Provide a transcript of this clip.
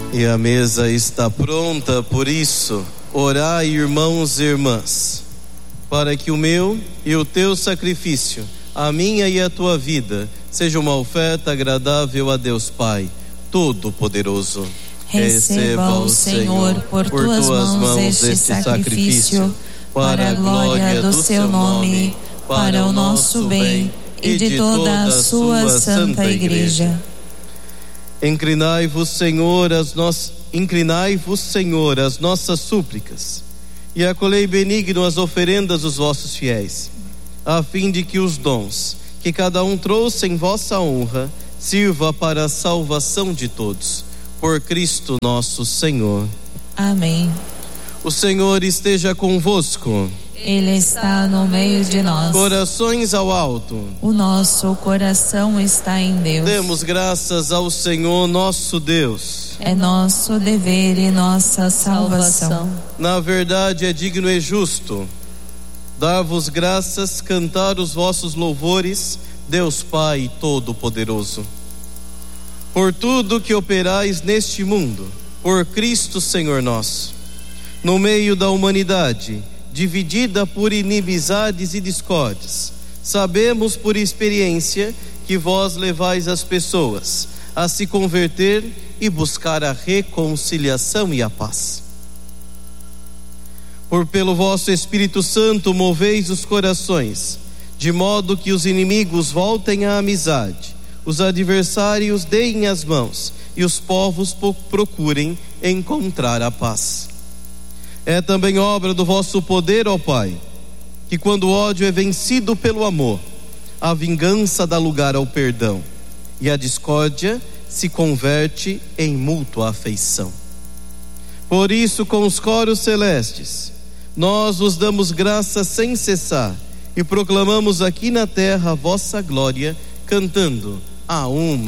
E a mesa está pronta, por isso, orai, irmãos e irmãs, para que o meu e o teu sacrifício, a minha e a tua vida, seja uma oferta agradável a Deus Pai Todo-Poderoso. Receba o Senhor por tuas mãos este sacrifício, para a glória do seu nome, para o nosso bem e de toda a sua santa igreja. Inclinai-vos, Senhor, às nossas súplicas, e acolhei benigno as oferendas dos vossos fiéis, a fim de que os dons que cada um trouxe em vossa honra sirva para a salvação de todos. Por Cristo nosso Senhor. Amém. O Senhor esteja convosco. Ele está no meio de nós. Corações ao alto. O nosso coração está em Deus. Demos graças ao Senhor nosso Deus. É nosso dever e nossa salvação. Na verdade é digno e justo dar-vos graças, cantar os vossos louvores, Deus Pai Todo-Poderoso. Por tudo que operais neste mundo, por Cristo Senhor nosso, no meio da humanidade, dividida por inimizades e discórdias, sabemos por experiência que vós levais as pessoas a se converter e buscar a reconciliação e a paz. Pelo vosso Espírito Santo moveis os corações, de modo que os inimigos voltem à amizade, os adversários deem as mãos e os povos procurem encontrar a paz. É também obra do vosso poder, ó Pai, que quando o ódio é vencido pelo amor, a vingança dá lugar ao perdão e a discórdia se converte em mútua afeição. Por isso, com os coros celestes, nós vos damos graça sem cessar e proclamamos aqui na terra a vossa glória, cantando a uma